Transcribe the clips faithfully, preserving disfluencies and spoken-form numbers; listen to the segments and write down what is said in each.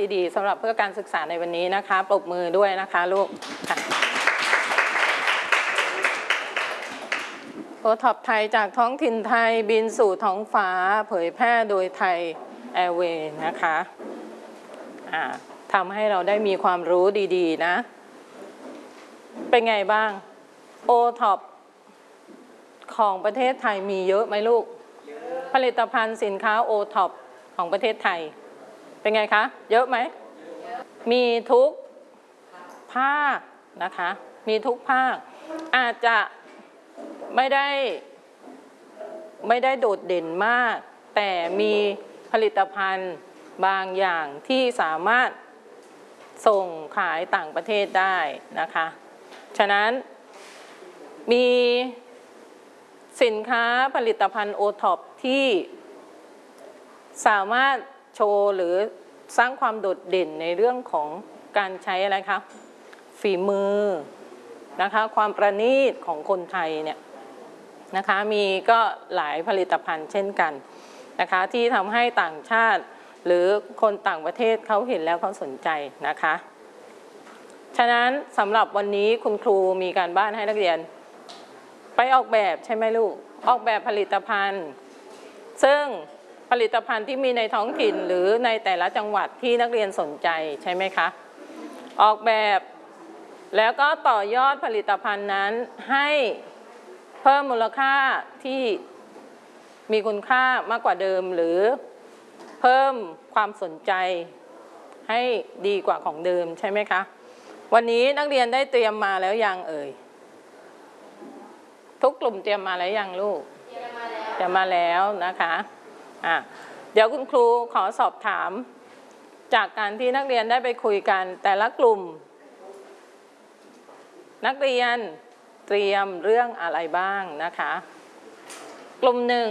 ที่ดีสำหรับเพื่อการศึกษาในวันนี้นะคะปรบมือด้วยนะคะลูกค่ะโอท็อปไทยจากท้องถิ่นไทยบินสู่ท้องฟ้าเผยแพร่โดยไทยแอร์เวย์นะคะทำให้เราได้มีความรู้ดีๆนะเป็นไงบ้างโอท็อปของประเทศไทยมีเยอะไหมลูกผลิตภัณฑ์สินค้าโอท็อปของประเทศไทยเป็นไงคะเยอะไหมมีทุกภาคนะคะมีทุกภาคอาจจะไม่ได้ไม่ได้โดดเด่นมากแต่มีผลิตภัณฑ์บางอย่างที่สามารถส่งขายต่างประเทศได้นะคะฉะนั้นมีสินค้าผลิตภัณฑ์โอท็อปที่สามารถโชว์หรือสร้างความโดดเด่นในเรื่องของการใช้อะไรคะฝีมือนะคะความประณีตของคนไทยเนี่ยนะคะมีก็หลายผลิตภัณฑ์เช่นกันนะคะที่ทำให้ต่างชาติหรือคนต่างประเทศเขาเห็นแล้วเขาสนใจนะคะฉะนั้นสำหรับวันนี้คุณครูมีการบ้านให้นักเรียนไปออกแบบใช่ไหมลูกออกแบบผลิตภัณฑ์ซึ่งผลิตภัณฑ์ที่มีในท้องถิ่นหรือในแต่ละจังหวัดที่นักเรียนสนใจใช่ไหมคะออกแบบแล้วก็ต่อยอดผลิตภัณฑ์นั้นให้เพิ่มมูลค่าที่มีคุณค่ามากกว่าเดิมหรือเพิ่มความสนใจให้ดีกว่าของเดิมใช่ไหมคะวันนี้นักเรียนได้เตรียมมาแล้วยังเอ่ยทุกกลุ่มเตรียมมาแล้วยังลูกเตรียมมาแล้วนะคะอ่ะเดี๋ยวคุณครูขอสอบถามจากการที่นักเรียนได้ไปคุยกันแต่ละกลุ่มนักเรียนเตรียมเรื่องอะไรบ้างนะคะกลุ่มหนึ่ง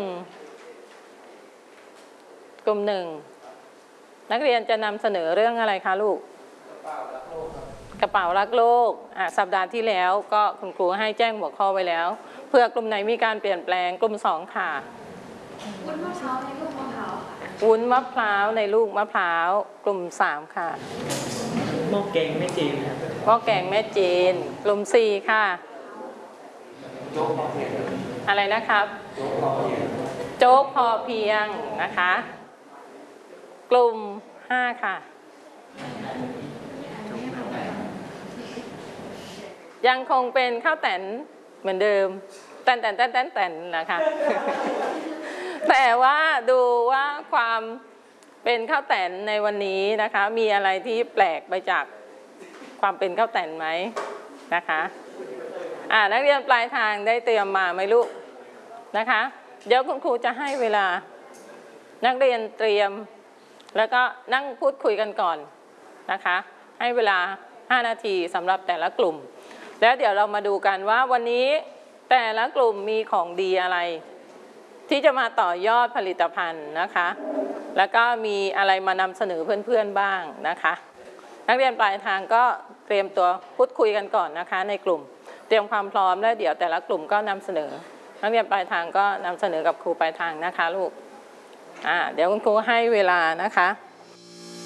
กลุ่มหนึ่งนักเรียนจะนำเสนอเรื่องอะไรคะลูกกระเป๋ารักโลกอ่ะสัปดาห์ที่แล้วก็คุณครูให้แจ้งหัวข้อไว้แล้วเพื่อกลุ่มไหนมีการเปลี่ยนแปลงกลุ่มสองค่ะวุ้นมะพร้าวในลูกมะพร้าววุ้นมะพร้าวในลูกมะพร้าวกลุ่มสามค่ะหม้อแกงแม่จีนหม้อแกงแม่จีนกลุ่มสี่ค่ะอะไรนะครับโจ๊กพอเพียงนะคะกลุ่มห้าค่ะยังคงเป็นข้าวแตนเหมือนเดิมแตนแตนแตนแตนแตนนะคะแต่ว่าดูว่าความเป็นข้าวแตนในวันนี้นะคะมีอะไรที่แปลกไปจากความเป็นข้าวแตนไหมนะคะอ่านักเรียนปลายทางได้เตรียมมาไหมลูกนะคะเดี๋ยวคุณครูจะให้เวลานักเรียนเตรียมแล้วก็นั่งพูดคุยกันก่อนนะคะให้เวลาห้านาทีสำหรับแต่ละกลุ่มแล้วเดี๋ยวเรามาดูกันว่าวันนี้แต่ละกลุ่มมีของดีอะไรที่จะมาต่อยอดผลิตภัณฑ์นะคะแล้วก็มีอะไรมานำเสนอเพื่อนๆบ้างนะคะนักเรียนปลายทางก็เตรียมตัวพูดคุยกันก่อนนะคะในกลุ่มเตรียมความพร้อมแล้วเดี๋ยวแต่ละกลุ่มก็นำเสนอนักเรียนปลายทางก็นำเสนอกับครูปลายทางนะคะลูกอ่าเดี๋ยวคุณครูให้เวลานะคะ